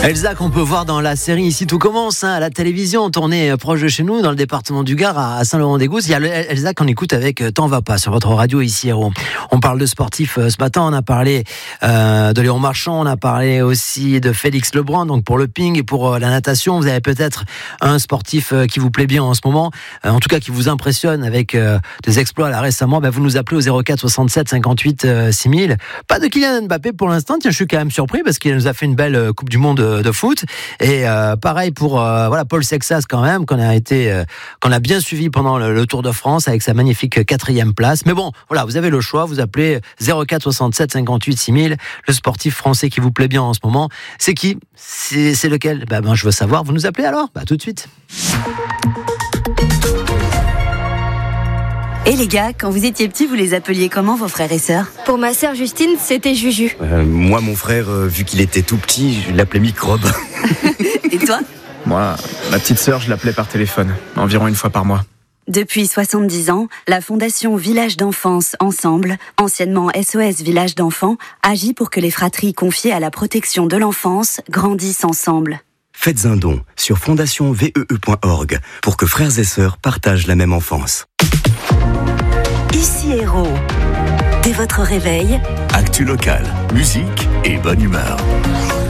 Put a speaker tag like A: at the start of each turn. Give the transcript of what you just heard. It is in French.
A: Elsa qu'on peut voir dans la série Ici tout commence, à la télévision, tournée proche de chez nous, dans le département du Gard, à Saint-Laurent-des-Gousses. Il y a Elsa qu'on écoute avec T'en vas pas sur votre radio ici. On parle de sportifs ce matin, on a parlé de Léon Marchand, on a parlé aussi de Félix Lebrun, donc pour le ping et pour la natation. Vous avez peut-être un sportif qui vous plaît bien en ce moment, en tout cas qui vous impressionne avec des exploits là récemment. Vous nous appelez au 04 67 58 6000. Pas de Kylian Mbappé pour l'instant. Tiens, je suis quand même surpris parce qu'il nous a fait une belle Coupe du Monde de foot. Et pareil pour Paul Sexas quand même, qu'on a bien suivi pendant le Tour de France avec sa magnifique 4e place. Mais bon, voilà, vous avez le choix. Vous appelez 04 67 58 6000. Le sportif français qui vous plaît bien en ce moment, c'est qui ? C'est lequel ? Je veux savoir. Vous nous appelez alors ? Tout de suite.
B: Et les gars, quand vous étiez petits, vous les appeliez comment vos frères et sœurs ?
C: Pour ma sœur Justine, c'était Juju.
D: Moi, mon frère, vu qu'il était tout petit, je l'appelais Microbe.
B: Et toi ?
E: Moi, ma petite sœur, je l'appelais par téléphone, environ une fois par mois.
B: Depuis 70 ans, la Fondation Village d'Enfance Ensemble, anciennement SOS Village d'Enfants, agit pour que les fratries confiées à la protection de l'enfance grandissent ensemble.
D: Faites un don sur fondationvee.org pour que frères et sœurs partagent la même enfance.
B: Ici Héros. Dès votre réveil,
F: actu local, musique et bonne humeur.